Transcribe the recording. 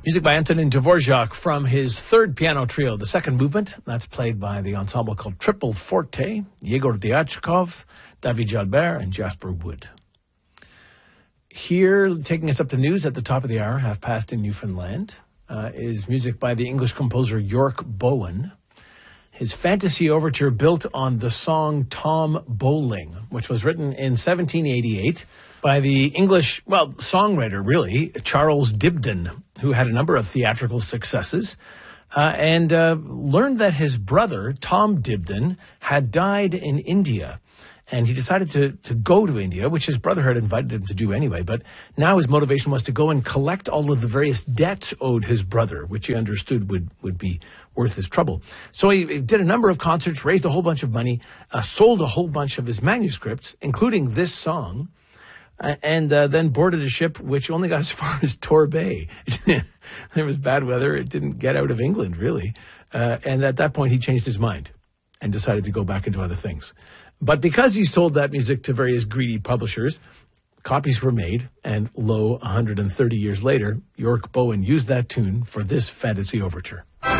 Music by Antonin Dvorak from his third piano trio, the second movement. That's played by the ensemble called Triple Forte, Yegor Diachkov, David Jalbert, and Jasper Wood. Here, taking us up to news at the top of the hour, half past in Newfoundland, is music by the English composer York Bowen. His fantasy overture built on the song Tom Bowling, which was written in 1788 by the English, songwriter, really, Charles Dibdin, who had a number of theatrical successes, and learned that his brother, Tom Dibdin, had died in India. And he decided to go to India, which his brother had invited him to do anyway. But now his motivation was to go and collect all of the various debts owed his brother, which he understood would be worth his trouble. So he did a number of concerts, raised a whole bunch of money, sold a whole bunch of his manuscripts, including this song, and then boarded a ship which only got as far as Torbay. There was bad weather. It didn't get out of England, really. And at that point, he changed his mind and decided to go back into other things. But because he sold that music to various greedy publishers, copies were made, and 130 years later, York Bowen used that tune for this fantasy overture.